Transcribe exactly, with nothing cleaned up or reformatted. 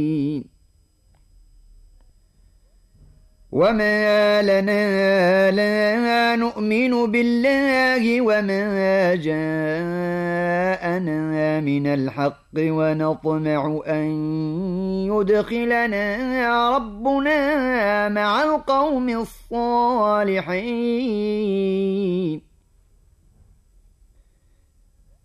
وما لنا لا نؤمن بالله وما جاءنا من الحق ونطمع أن يدخلنا ربنا مع القوم الصالحين